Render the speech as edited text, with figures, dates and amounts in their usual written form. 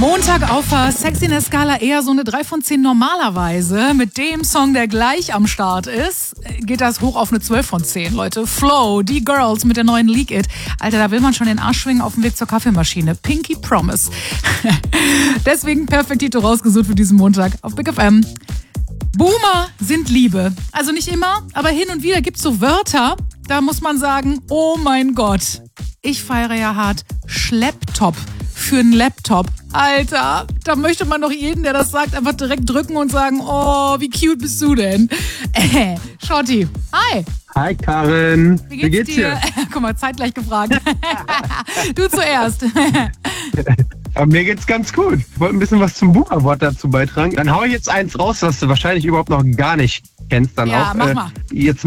Montag auf der Sexiness-Skala eher so eine 3 von 10 normalerweise. Mit dem Song, der gleich am Start ist, geht das hoch auf eine 12 von 10, Leute. Flow, die Girls mit der neuen Leak It. Alter, da will man schon den Arsch schwingen auf dem Weg zur Kaffeemaschine. Pinky Promise. Deswegen Perfektito rausgesucht für diesen Montag auf Big FM. Boomer sind Liebe. Also nicht immer, aber hin und wieder gibt's so Wörter, da muss man sagen, oh mein Gott. Ich feiere ja hart Schlepptop für einen Laptop. Alter, da möchte man doch jeden, der das sagt, einfach direkt drücken und sagen, oh, wie cute bist du denn? Shorty, hi. Hi Karin, Wie geht's dir? Guck mal, zeitgleich gefragt. Du zuerst. Aber mir geht's ganz gut. Ich wollte ein bisschen was zum Boomer-Wort dazu beitragen. Dann hau ich jetzt eins raus, was du wahrscheinlich überhaupt noch gar nicht kennst. Dann Ja, auch. mach mal. Jetzt